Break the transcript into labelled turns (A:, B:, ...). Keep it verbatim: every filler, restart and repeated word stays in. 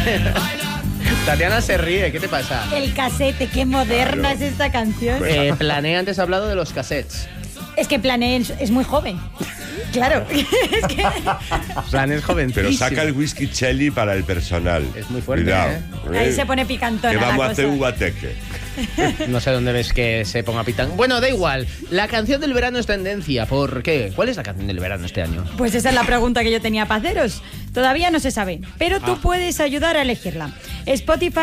A: Tatiana se ríe, ¿qué te pasa?
B: El casete, qué moderna
C: Claro.
B: es esta canción.
A: Eh, Plané antes ha hablado de los cassettes.
B: Es que Plané es, es muy joven. Claro. Es que...
A: Plané es jovencísimo.
C: Pero saca el whisky Chelly para el personal.
A: Es muy fuerte,
C: Cuidado.
A: ¿eh?
B: Ahí se pone picantona
C: Que
B: la
C: vamos a
B: cosa.
C: hacer un guateque.
A: No sé dónde ves que se ponga pitán. Bueno, da igual. La canción del verano es tendencia. ¿Por qué? ¿Cuál es la canción del verano este año?
B: Pues esa es la pregunta que yo tenía para haceros. Todavía no se sabe, pero tú
A: Ah.
B: puedes ayudar a elegirla. Spotify